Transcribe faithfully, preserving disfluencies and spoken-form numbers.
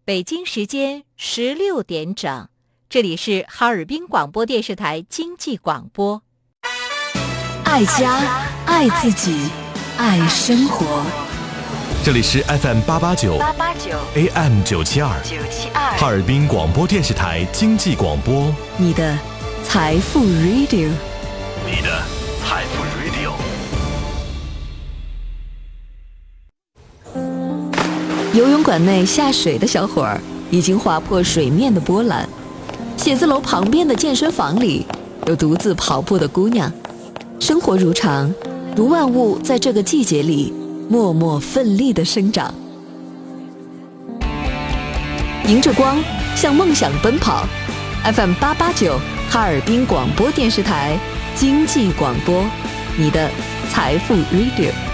北京时间十六点整，这里是哈尔滨广播电视台经济广播。 爱家，爱自己，爱生活。 这里是 F M 八八九 A M 九七二哈尔滨广播电视台经济广播， 你的财富 Radio， 你的财富 Radio。 游泳馆内下水的小伙儿已经划破水面的波澜，写字楼旁边的健身房里有独自跑步的姑娘。生活如常，如万物在这个季节里默默奋力地生长。迎着光，向梦想奔跑。F M 八八九哈尔滨广播电视台经济广播，你的财富 Radio。